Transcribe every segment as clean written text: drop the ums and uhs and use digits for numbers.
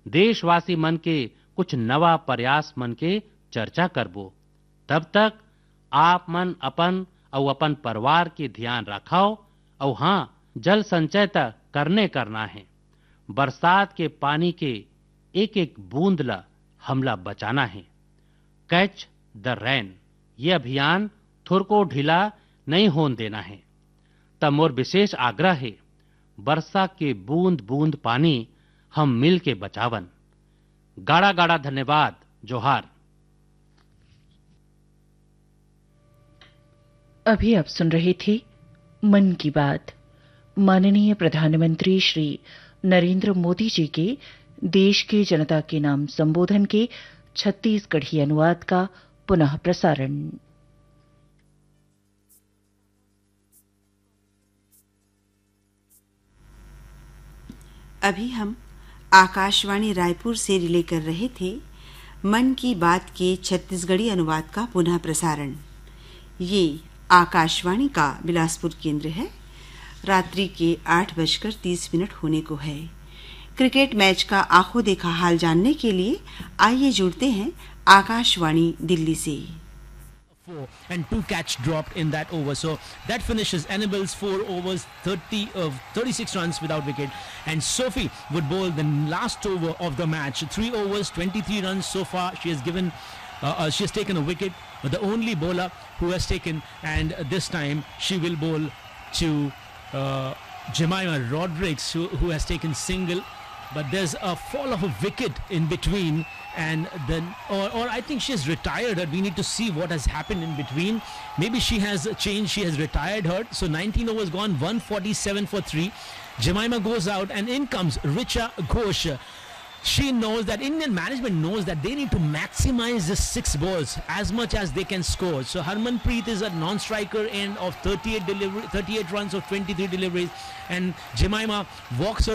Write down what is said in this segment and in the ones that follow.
देशवासी मन के कुछ नवा प्रयास मन के चर्चा करबो। तब तक आप मन अपन और अपन परिवार के ध्यान रखाओ और हाँ, जल संचय तक करना है। बरसात के पानी के एक एक बूंद ला हमला बचाना है। कैच द रेन ये अभियान थोर को ढीला नहीं होने देना है। तब मोर विशेष आग्रह है, वर्षा के बूंद बूंद पानी हम मिल के बचावन। गाड़ा गाड़ा धन्यवाद। जोहार। अभी आप सुन रहे थे मन की बात, माननीय प्रधानमंत्री श्री नरेंद्र मोदी जी के देश की जनता के नाम संबोधन के छत्तीसगढ़ी अनुवाद का पुनः प्रसारण। अभी हम आकाशवाणी रायपुर से रिले कर रहे थे मन की बात के छत्तीसगढ़ी अनुवाद का पुनः प्रसारण। ये आकाशवाणी का बिलासपुर केंद्र है। रात्रि के 8:30 होने को है। क्रिकेट मैच का आंखों देखा हाल जानने के लिए आइए जुड़ते हैं आकाशवाणी दिल्ली से। And 2 catch dropped in that over, so that finishes Annabelle's 4 overs 36 runs without wicket, and Sophie would bowl the last over of the match. 3 overs 23 runs so far. She has taken a wicket, the only bowler who has taken, and this time she will bowl to Jemimah Rodrigues, who has taken single, but there's a fall of a wicket in between, and then or I think she has retired her. We need to see what has happened in between. Maybe she has changed, she has retired her. So 19 overs gone, 147 for 3. Jemimah goes out and in comes Richa Ghosh. She knows that Indian management knows that they need to maximize the 6 balls as much as they can score. So Harmanpreet is a non-striker end of 38 runs of 23 deliveries, and Jemimah walks her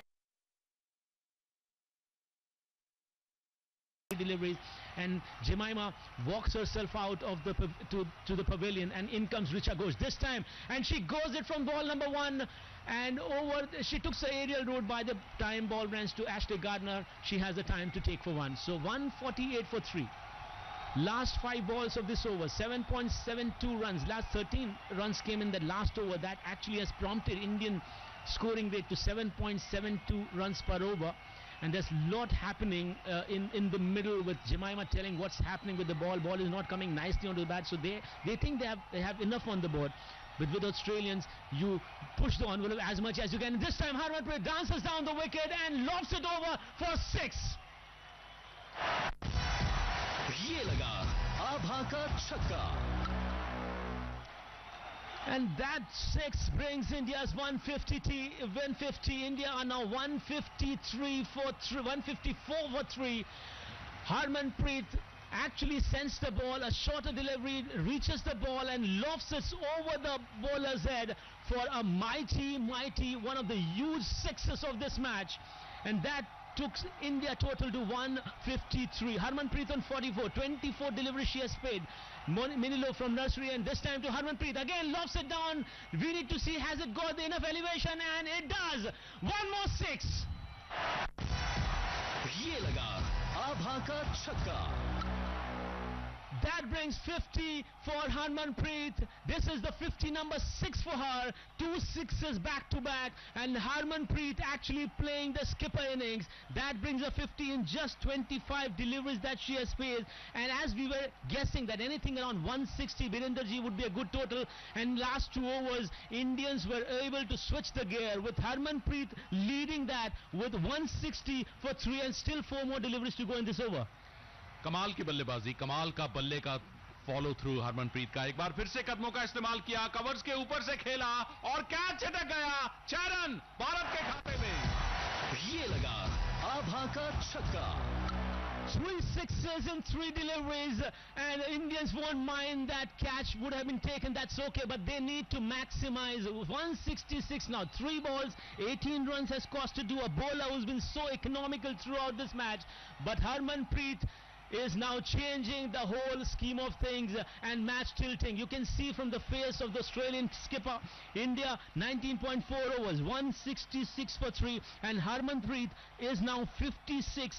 deliveries, and Jemimah walks herself out of the to the pavilion, and in comes Richa Ghosh this time, and she goes it from ball number 1 and over. She took the aerial route. By the time ball runs to Ashley Gardner, she has the time to take for 1. So 148 for 3. Last 5 balls of this over, 7.72 runs. Last 13 runs came in the last over. That actually has prompted Indian scoring rate to 7.72 runs per over. And there's a lot happening in the middle, with Jemimah telling what's happening with the ball. Ball is not coming nicely onto the bat, so they think they have enough on the board. But with Australians, you push the envelope as much as you can. This time Harmanpreet dances down the wicket and lobs it over for 6. ये लगा आभा का छक्का, and that 6 brings India's 150. India are now 154 for 3. Harmanpreet actually sends the ball, a shorter delivery, reaches the ball and lofts it over the bowler's head for a mighty, one of the huge 6s of this match, and that took India total to 153. Harmanpreet on 44, 24 deliveries she has paid. Minilo from nursery, and this time to Harmanpreet, again lofts it down. We need to see, has it got enough elevation, and it does. One more 6. ये लगा आभा का छक्का. That brings 50 for Harmanpreet. This is the 50 number 6 for her. 2 6s back to back, and Harmanpreet actually playing the skipper innings. That brings her 50 in just 25 deliveries that she has faced. And as we were guessing that anything around 160 Birenderji would be a good total, and last 2 overs Indians were able to switch the gear, with Harmanpreet leading that with 160 for 3, and still 4 more deliveries to go in this over. कमाल की बल्लेबाजी, कमाल का बल्ले का follow through Harmanpreet का। एक बार फिर से कदमों का इस्तेमाल किया, कवर्स के ऊपर से खेला और कैच छिटक गया। 6 रन भारत के खाते में। ये लगा आभा का छक्का. 3 6s and 3 deliveries, and Indians won't mind that catch would have been taken. That's okay, but they need to maximize. 166 now, 3 balls, 18 runs has costed to a bowler who's been so economical throughout this match. But Harmanpreet is now changing the whole scheme of things and match tilting. You can see from the face of the Australian skipper, India 19.4 overs, 166 for 3, and Harmanpreet is now 56